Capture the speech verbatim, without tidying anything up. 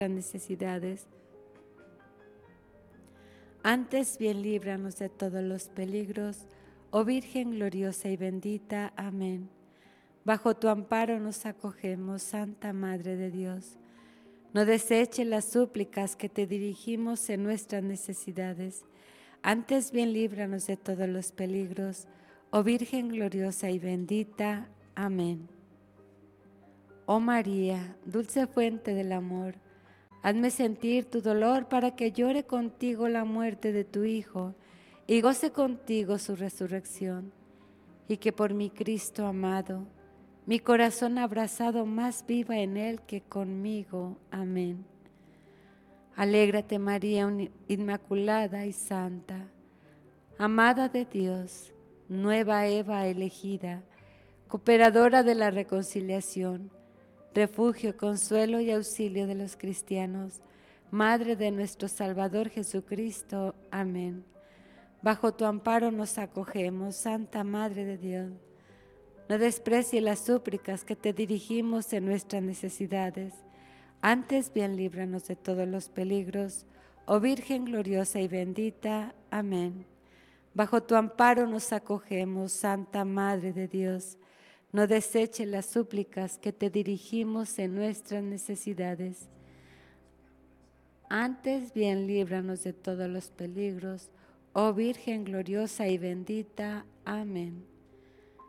necesidades. Antes bien líbranos de todos los peligros, oh Virgen gloriosa y bendita. Amén. Bajo tu amparo nos acogemos, Santa Madre de Dios. No deseches las súplicas que te dirigimos en nuestras necesidades. Antes bien líbranos de todos los peligros, oh Virgen gloriosa y bendita. Amén. Oh María, dulce fuente del amor, hazme sentir tu dolor para que llore contigo la muerte de tu Hijo y goce contigo su resurrección, y que por mi Cristo amado, mi corazón abrazado más viva en Él que conmigo. Amén. Alégrate María Inmaculada y Santa, amada de Dios, nueva Eva elegida, cooperadora de la reconciliación, refugio, consuelo y auxilio de los cristianos, Madre de nuestro Salvador Jesucristo. Amén. Bajo tu amparo nos acogemos, Santa Madre de Dios. No desprecie las súplicas que te dirigimos en nuestras necesidades. Antes bien líbranos de todos los peligros, oh Virgen gloriosa y bendita. Amén. Bajo tu amparo nos acogemos, Santa Madre de Dios. No deseche las súplicas que te dirigimos en nuestras necesidades. Antes bien líbranos de todos los peligros, oh Virgen gloriosa y bendita. Amén.